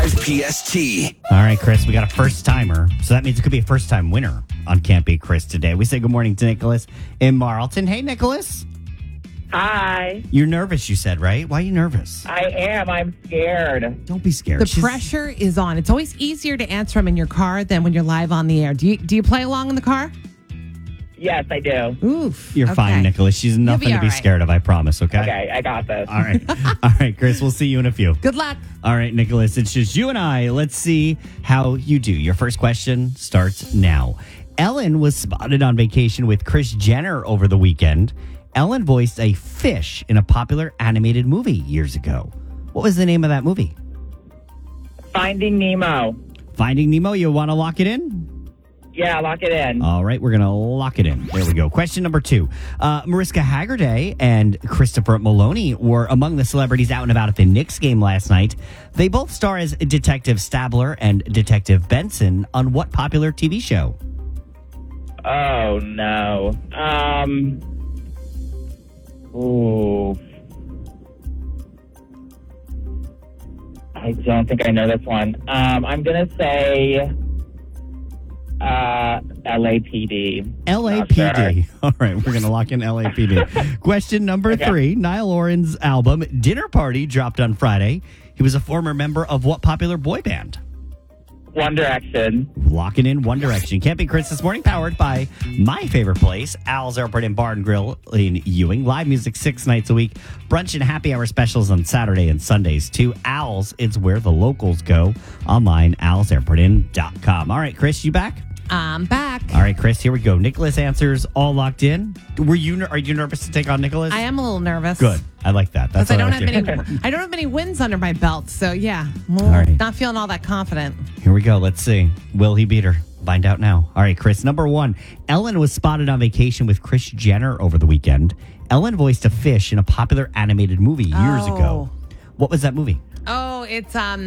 PST. All right, Chris, we got a first timer. So that means it could be a first time winner on Can't Beat Chris today. We say good morning to Nicholas in Marlton. Hey, Nicholas. Hi. You're nervous, you said, right? Why are you nervous? I am. I'm scared. Don't be scared. The pressure is on. It's always easier to answer them in your car than when you're live on the air. Do you play along in the car? Yes, I do. Oof. You're okay. fine, Nicholas. She's nothing to be all right. scared of, I promise, okay? Okay, I got this. All right. All right, Chris, we'll see you in a few. Good luck. All right, Nicholas, it's just you and I. Let's see how you do. Your first question starts now. Ellen was spotted on vacation with Kris Jenner over the weekend. Ellen voiced a fish in a popular animated movie years ago. What was the name of that movie? Finding Nemo. Finding Nemo. You want to lock it in? Yeah, lock it in. All right, we're going to lock it in. There we go. Question number 2. Mariska Hargitay and Christopher Maloney were among the celebrities out and about at the Knicks game last night. They both star as Detective Stabler and Detective Benson on what popular TV show? Oh, no. Ooh. I don't think I know this one. I'm going to say LAPD. LAPD. All right, we're going to lock in LAPD. Question number 3. Niall Horan's album Dinner Party dropped on Friday. He was a former member of what popular boy band? One Direction. Locking in One Direction. Can't Be Chris this morning, powered by my favorite place, Al's Airport and Bar and Grill in Ewing. Live music 6 nights a week. Brunch and happy hour specials on Saturday and Sundays too. Al's, it's where the locals go. Online, alsairportin.com. All right, Chris, you back? I'm back. All right, Chris, here we go. Nicholas answers all locked in. Are you nervous to take on Nicholas? I am a little nervous. Good. I like that. That's Because what I don't like have I don't have any wins under my belt. So yeah, All right. not feeling all that confident. Here we go. Let's see. Will he beat her? Find out now. All right, Chris. Number 1. Ellen was spotted on vacation with Kris Jenner over the weekend. Ellen voiced a fish in a popular animated movie years ago. What was that movie? Oh, it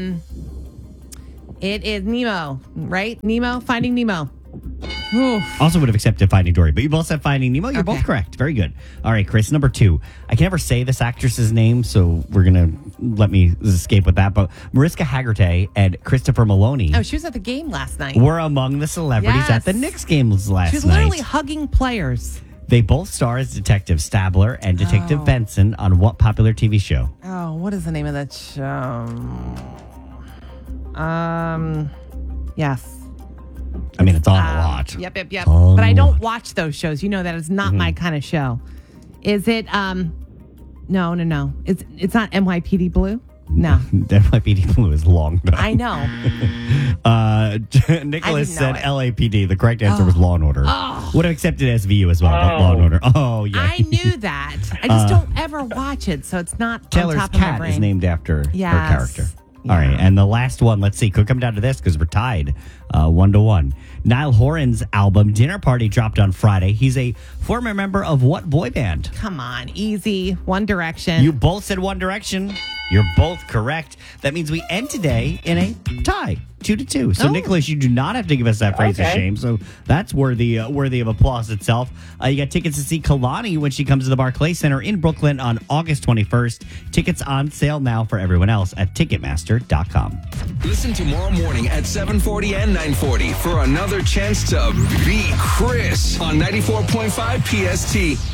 is Nemo, right? Nemo, Finding Nemo. Oof. Also would have accepted Finding Dory, but you both said Finding Nemo. You're both correct. Very good. All right, Chris. Number 2. I can never say this actress's name, so we're going to let me escape with that. But Mariska Hargitay and Christopher Maloney Oh, she was at the game last night. were among the celebrities at the Knicks games last She was night. literally hugging players. They both star as Detective Stabler and Detective Benson on what popular TV show? Oh, what is the name of that show? Yes. I mean, it's on a lot. Yep. On But I a don't lot. watch those shows. You know that it's not my kind of show. Is it? No. It's not NYPD Blue. No. NYPD Blue is long though. I know. Nicholas know said it. LAPD. The correct answer was Law and Order. Would have accepted SVU as well, but Law and Order. Oh, yeah. I knew that. I just don't ever watch it, so it's not Taylor's on top of my cat brain. is named after her Yes. character. All right, and the last one, let's see, could come down to this because we're tied 1-1. Niall Horan's album Dinner Party dropped on Friday. He's a former member of what boy band? Come on, easy. One Direction. You both said One Direction. You're both correct. That means we end today in a tie, 2-2. So, Nicholas, you do not have to give us that phrase of shame. So that's worthy of applause itself. You got tickets to see Kalani when she comes to the Barclays Center in Brooklyn on August 21st. Tickets on sale now for everyone else at Ticketmaster.com. Listen tomorrow morning at 7:40 and 9:40 for another chance to beat Chris on 94.5 PST.